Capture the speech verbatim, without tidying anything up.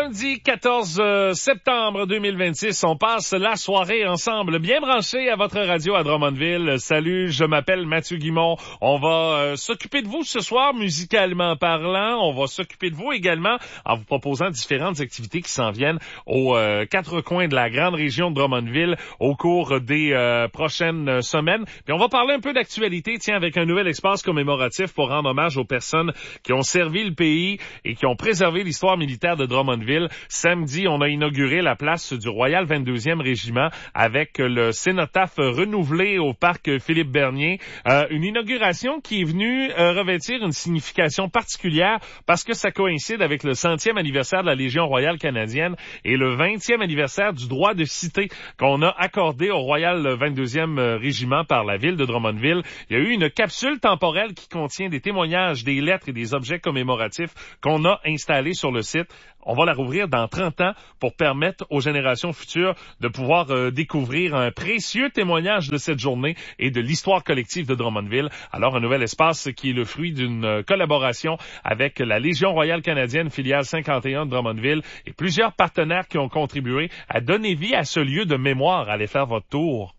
Lundi quatorze septembre deux mille vingt-six, on passe la soirée ensemble, bien branché à votre radio à Drummondville. Salut, je m'appelle Mathieu Guimond. On va euh, s'occuper de vous ce soir, musicalement parlant. On va s'occuper de vous également en vous proposant différentes activités qui s'en viennent aux euh, quatre coins de la grande région de Drummondville au cours des euh, prochaines semaines. Puis on va parler un peu d'actualité, tiens, avec un nouvel espace commémoratif pour rendre hommage aux personnes qui ont servi le pays et qui ont préservé l'histoire militaire de Drummondville. Samedi, on a inauguré la place du Royal vingt-deuxième Régiment avec le cénotaphe renouvelé au parc Philippe Bernier. Euh, une inauguration qui est venue euh, revêtir une signification particulière parce que ça coïncide avec le centième anniversaire de la Légion royale canadienne et le vingtième anniversaire du droit de cité qu'on a accordé au Royal vingt-deuxième Régiment par la ville de Drummondville. Il y a eu une capsule temporelle qui contient des témoignages, des lettres et des objets commémoratifs qu'on a installés sur le site. On va la rouvrir dans trente ans pour permettre aux générations futures de pouvoir euh, découvrir un précieux témoignage de cette journée et de l'histoire collective de Drummondville. Alors, un nouvel espace qui est le fruit d'une euh, collaboration avec la Légion royale canadienne, filiale cinquante et un de Drummondville, et plusieurs partenaires qui ont contribué à donner vie à ce lieu de mémoire. Allez faire votre tour.